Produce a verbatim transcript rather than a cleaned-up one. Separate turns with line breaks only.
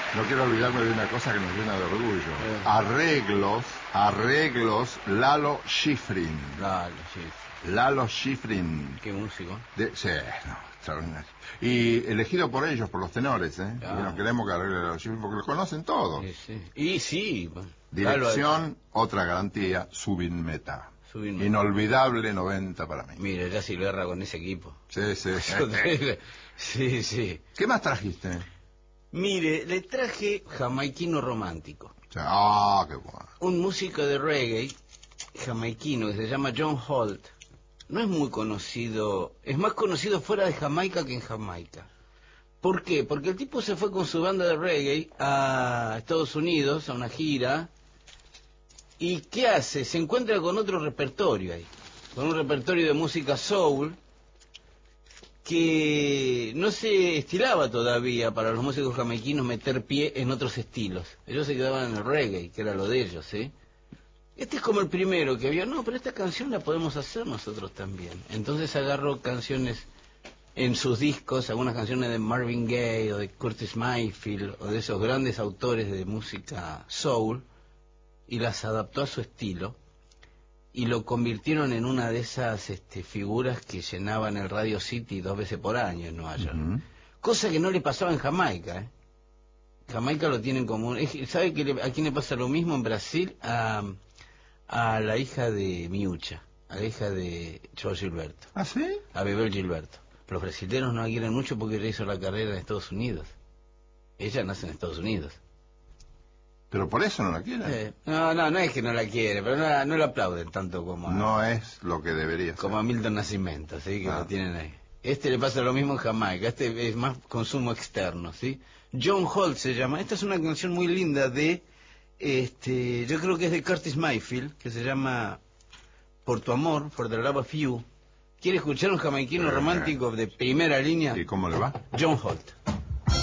no quiero olvidarme de una cosa que nos llena de orgullo. Eh. Arreglos, arreglos, Lalo Schifrin.
Lalo Schifrin.
Lalo Schifrin.
Qué músico.
De, sí, no, extraordinario. Y elegido por ellos, por los tenores, ¿eh? Ah. Y no queremos que arregle Lalo Schifrin porque lo conocen todos.
Sí, sí. Y sí.
Dirección, otra garantía, Zubin Mehta. Subin Inolvidable noventa para mí.
Mire, ya Silverra con ese equipo.
Sí, sí.
Sí, sí.
¿Qué más trajiste?
Mire, le traje Jamaiquino Romántico.
Ah, qué bueno.
Un músico de reggae jamaiquino que se llama John Holt. No es muy conocido, es más conocido fuera de Jamaica que en Jamaica. ¿Por qué? Porque el tipo se fue con su banda de reggae a Estados Unidos, a una gira. ¿Y qué hace? Se encuentra con otro repertorio ahí, con un repertorio de música soul que no se estilaba todavía para los músicos jamaiquinos meter pie en otros estilos. Ellos se quedaban en el reggae, que era lo de ellos, ¿eh? Este es como el primero que vio, no, pero esta canción la podemos hacer nosotros también. Entonces agarró canciones en sus discos, algunas canciones de Marvin Gaye o de Curtis Mayfield o de esos grandes autores de música soul, y las adaptó a su estilo y lo convirtieron en una de esas este, figuras que llenaban el Radio City dos veces por año en Nueva York. Uh-huh. Cosa que no le pasaba en Jamaica, ¿eh? Jamaica lo tienen como... ¿Sabe que le, a quién le pasa lo mismo en Brasil? A, a la hija de Miucha, a la hija de Joe Gilberto.
¿Ah, sí?
A Bebel Gilberto. Los brasileños no la quieren mucho porque ella hizo la carrera en Estados Unidos. Ella nace en Estados Unidos.
¿Pero por eso no la quieren?
Eh, no, no, no es que no la quiere, pero no la, no la aplauden tanto como a...
No es lo que debería ser.
Como a Milton Nascimento, ¿sí? Que
ah.
lo tienen ahí. Este le pasa lo mismo en Jamaica, este es más consumo externo, ¿sí? John Holt se llama. Esta es una canción muy linda de... este yo creo que es de Curtis Mayfield, que se llama Por tu amor, For the Love of You. ¿Quiere escuchar un jamaiquino eh, romántico de primera línea?
¿Y cómo le va?
John Holt.